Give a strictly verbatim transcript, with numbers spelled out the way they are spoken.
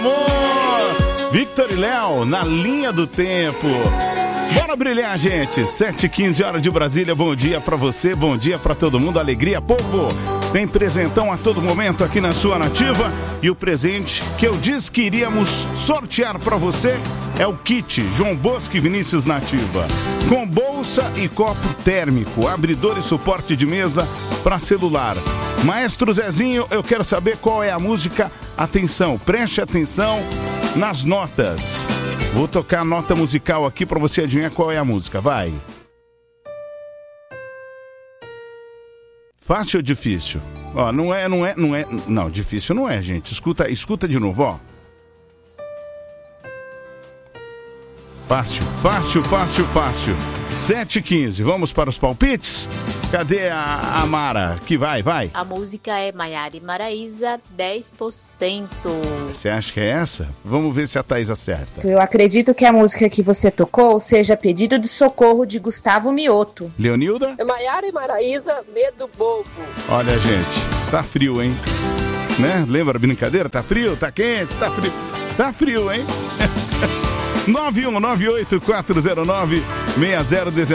Amor! Victor e Léo, na linha do tempo. Bora brilhar, gente. sete e quinze horas de Brasília. Bom dia pra você, bom dia pra todo mundo. Alegria, povo. Tem presentão a todo momento aqui na sua Nativa. E o presente que eu disse que iríamos sortear pra você é o kit João Bosco e Vinícius Nativa. Com bolsa e copo térmico, abridor e suporte de mesa pra celular. Maestro Zezinho, eu quero saber qual é a música. Atenção, preste atenção nas notas. Vou tocar a nota musical aqui pra você adivinhar qual é a música. Vai. Fácil ou difícil? Ó, não é, não é, não é... Não, difícil não é, gente. Escuta, escuta de novo, ó. Fácil, fácil, fácil, fácil. sete e quinze, vamos para os palpites? Cadê a, a Mara? Que vai, vai. A música é Maiara e Maraísa, dez por cento. Você acha que é essa? Vamos ver se a Thaís acerta. Eu acredito que a música que você tocou seja Pedido de Socorro de Gustavo Mioto. Leonilda? É Maiara e Maraísa, Medo Bobo. Olha, gente, tá frio, hein? Né? Lembra a brincadeira? Tá frio, tá quente, tá frio. Tá frio, hein? nove um nove oito quatro zero nove seis zero um nove